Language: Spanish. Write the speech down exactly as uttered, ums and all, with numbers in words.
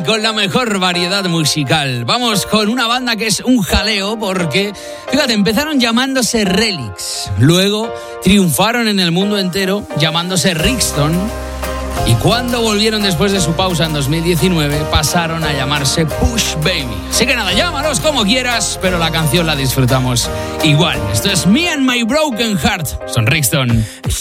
con la mejor variedad musical. Vamos con una banda que es un jaleo porque, fíjate, empezaron llamándose Relix, luego triunfaron en el mundo entero llamándose Rixton y cuando volvieron después de su pausa en dos mil diecinueve pasaron a llamarse Push Baby. Así que nada, llámalos como quieras, pero la canción la disfrutamos igual. Esto es Me and My Broken Heart, son Rixton.